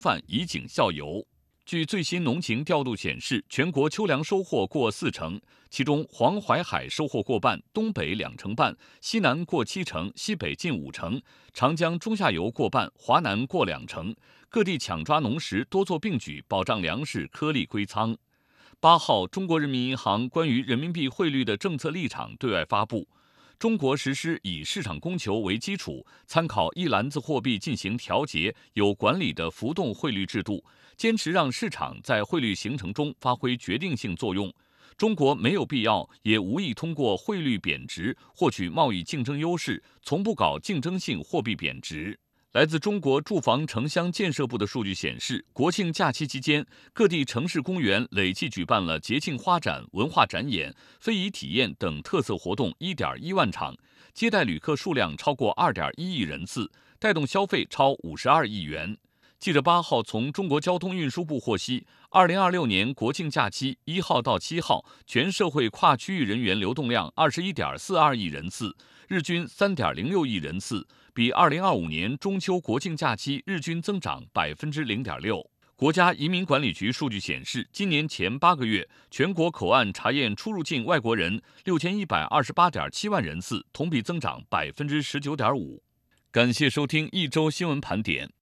范以儆效尤。据最新农情调度显示，全国秋粮收获过40%，其中黄淮海收获过半，东北2成半，西南过7%，西北近5成，长江中下游过半，华南过2成。各地抢抓农时，多做并举，保障粮食颗粒归仓。8号，中国人民银行关于人民币汇率的政策立场对外发布。中国实施以市场供求为基础，参考一篮子货币进行调节、有管理的浮动汇率制度，坚持让市场在汇率形成中发挥决定性作用。中国没有必要，也无意通过汇率贬值获取贸易竞争优势，从不搞竞争性货币贬值。来自中国住房城乡建设部的数据显示，国庆假期期间，各地城市公园累计举办了节庆花展、文化展演、非遗体验等特色活动1.1万场，接待旅客数量超过2.1亿人次，带动消费超52亿元。记者8号从中国交通运输部获悉，2026年国庆假期1号到7号，全社会跨区域人员流动量21.42亿人次，日均3.06亿人次，比2025年中秋国庆假期日均增长0.6%。国家移民管理局数据显示，今年前8个月，全国口岸查验出入境外国人6128.7万人次，同比增长19.5%。感谢收听一周新闻盘点。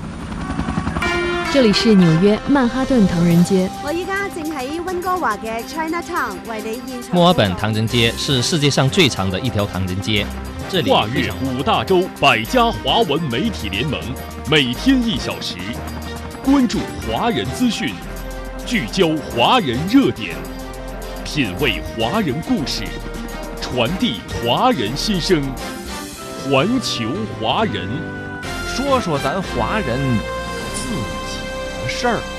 这里是纽约曼哈顿唐人街。 我依家正喺温哥華嘅 Chinatown 為你現場。 墨爾本唐人街是世界上最长的一条唐人街，这里跨越5大洲100家华文媒体联盟，每天1小时，关注华人资讯，聚焦华人热点，品味华人故事，传递华人心声，环球华人， 说说咱华人自己的事儿。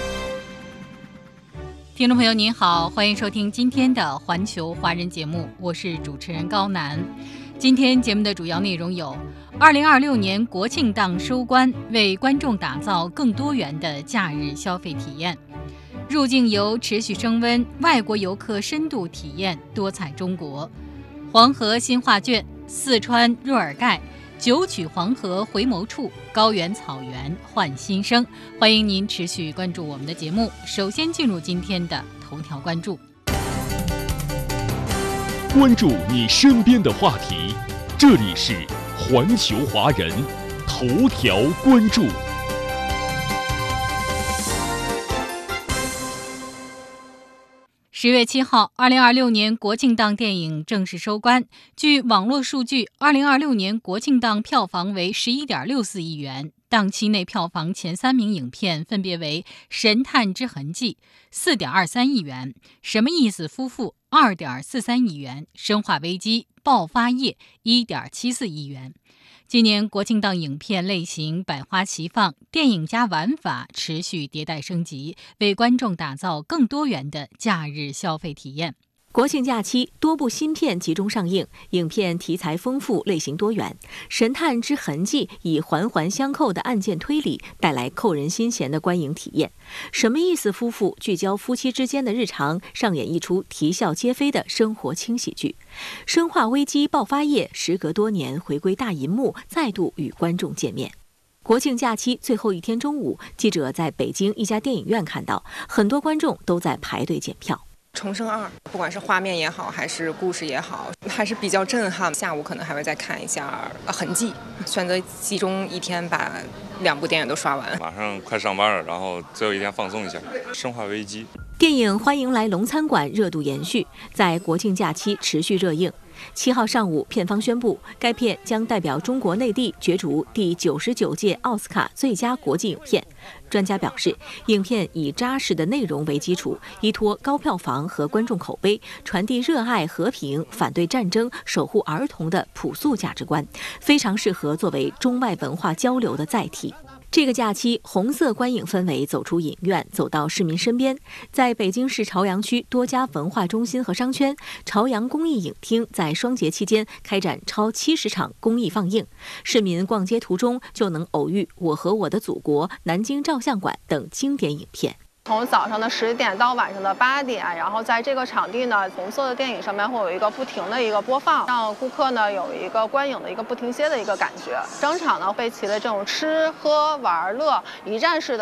听众朋友您好，欢迎收听今天的环球华人节目，我是主持人高楠。今天节目的主要内容有：2026年国庆档收官，为观众打造更多元的假日消费体验；入境游持续升温，外国游客深度体验多彩中国；黄河新画卷，四川若尔盖，九曲黄河回眸处，高原草原换新生。欢迎您持续关注我们的节目。首先进入今天的头条关注， 关注你身边的话题，这里是环球华人头条关注。 10月7号，2026年国庆档电影正式收官。据网络数据，2026年国庆档票房为11.64亿元，档期内票房前3名影片分别为《神探之痕迹》4.23亿元，《什么意思夫妇》2.43亿元，《生化危机：爆发夜》1.74亿元。今年国庆档影片类型百花齐放，电影加玩法持续迭代升级，为观众打造更多元的假日消费体验。 国庆假期，多部新片集中上映，影片题材丰富，类型多元。《神探之痕迹》以环环相扣的案件推理带来扣人心弦的观影体验。什么意思夫妇聚焦夫妻之间的日常，上演一出啼笑皆非的生活轻喜剧。生化危机爆发夜，时隔多年回归大银幕，再度与观众见面。国庆假期最后一天中午，记者在北京一家电影院看到，很多观众都在排队检票。 重生2，不管是画面也好，还是故事也好，还是比较震撼。下午可能还会再看一下痕迹，选择集中一天把2部电影都刷完。 马上快上班了，然后最后一天放松一下。生化危机电影《欢迎来龙餐馆》热度延续，在国庆假期持续热映。7号上午，片方宣布，该片将代表中国内地角逐第99届奥斯卡最佳国际影片。专家表示，影片以扎实的内容为基础，依托高票房和观众口碑，传递热爱和平、反对战争、守护儿童的朴素价值观，非常适合作为中外文化交流的载体。这个假期，红色观影氛围走出影院，走到市民身边。在北京市朝阳区多家文化中心和商圈，朝阳公益影厅在双节期间开展超70场公益放映，市民逛街途中就能偶遇《我和我的祖国》、南京照相馆等经典影片。 从早上的10点到晚上的8点，然后在这个场地呢，红色的电影上面会有一个不停的一个播放，让顾客呢有一个观影的一个不停歇的一个感觉。整场呢备齐了这种吃喝玩乐一站式的